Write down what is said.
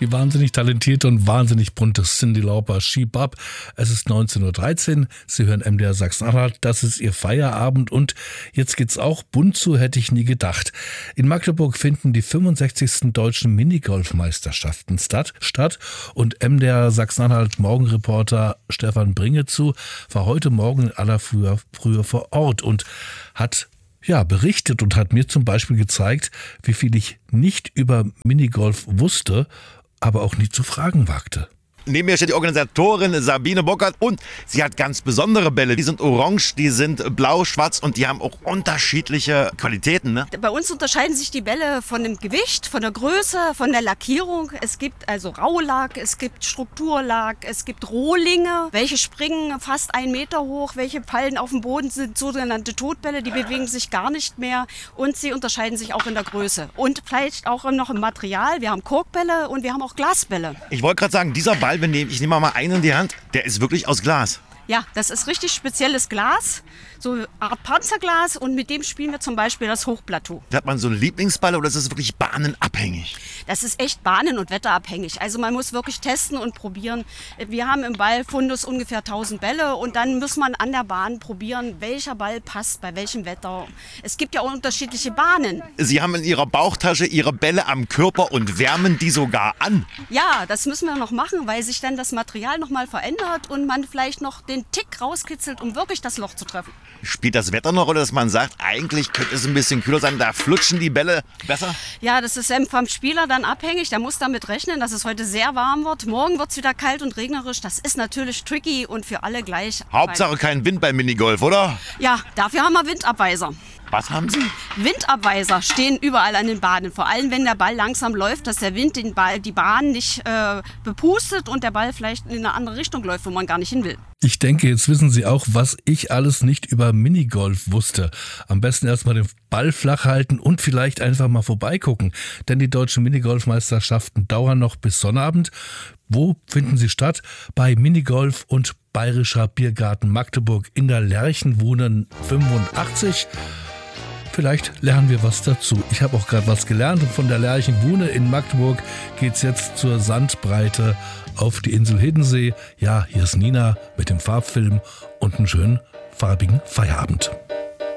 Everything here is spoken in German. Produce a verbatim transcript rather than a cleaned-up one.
Die wahnsinnig talentierte und wahnsinnig bunte Cyndi Lauper, She Bop. Es ist neunzehn Uhr dreizehn. Sie hören M D R Sachsen-Anhalt. Das ist Ihr Feierabend und jetzt geht's auch bunt zu, hätte ich nie gedacht. In Magdeburg finden die fünfundsechzigsten deutschen Minigolfmeisterschaften statt und M D R Sachsen-Anhalt Morgenreporter Stefan Bringezu war heute Morgen in aller Frühe, Frühe vor Ort und hat ja, berichtet und hat mir zum Beispiel gezeigt, wie viel ich nicht über Minigolf wusste, aber auch nie zu fragen wagte. Neben mir steht die Organisatorin Sabine Bockert und sie hat ganz besondere Bälle. Die sind orange, die sind blau, schwarz und die haben auch unterschiedliche Qualitäten, ne? Bei uns unterscheiden sich die Bälle von dem Gewicht, von der Größe, von der Lackierung. Es gibt also Raulack, es gibt Strukturlack, es gibt Rohlinge. Welche springen fast einen Meter hoch, welche fallen auf dem Boden, sind sogenannte Totbälle, die bewegen sich gar nicht mehr und sie unterscheiden sich auch in der Größe. Und vielleicht auch noch im Material. Wir haben Korkbälle und wir haben auch Glasbälle. Ich wollte gerade sagen, dieser Ball, ich nehme mal einen in die Hand, der ist wirklich aus Glas. Ja, das ist richtig spezielles Glas, so eine Art Panzerglas und mit dem spielen wir zum Beispiel das Hochplateau. Hat man so einen Lieblingsball oder ist es wirklich bahnenabhängig? Das ist echt bahnen- und wetterabhängig. Also man muss wirklich testen und probieren. Wir haben im Ballfundus ungefähr tausend Bälle und dann muss man an der Bahn probieren, welcher Ball passt bei welchem Wetter. Es gibt ja auch unterschiedliche Bahnen. Sie haben in Ihrer Bauchtasche Ihre Bälle am Körper und wärmen die sogar an. Ja, das müssen wir noch machen, weil sich dann das Material noch mal verändert und man vielleicht noch den Tick rauskitzelt, um wirklich das Loch zu treffen. Spielt das Wetter noch, oder dass man sagt, eigentlich könnte es ein bisschen kühler sein, da flutschen die Bälle besser? Ja, das ist vom Spieler dann abhängig. Der muss damit rechnen, dass es heute sehr warm wird. Morgen wird es wieder kalt und regnerisch. Das ist natürlich tricky und für alle gleich. Hauptsache kein Wind beim Minigolf, oder? Ja, dafür haben wir Windabweiser. Was haben Sie? Windabweiser stehen überall an den Bahnen. Vor allem, wenn der Ball langsam läuft, dass der Wind den Ball, die Bahn nicht äh, bepustet und der Ball vielleicht in eine andere Richtung läuft, wo man gar nicht hin will. Ich denke, jetzt wissen Sie auch, was ich alles nicht über Minigolf wusste. Am besten erstmal den Ball flach halten und vielleicht einfach mal vorbeigucken. Denn die deutschen Minigolfmeisterschaften dauern noch bis Sonnabend. Wo finden sie statt? Bei Minigolf und Bayerischer Biergarten Magdeburg in der Lerchenwohnen fünfundachtzig. Vielleicht lernen wir was dazu. Ich habe auch gerade was gelernt und von der Lerchenwohne in Magdeburg geht's jetzt zur Sandbreite auf die Insel Hiddensee. Ja, hier ist Nina mit dem Farbfilm und einen schönen farbigen Feierabend.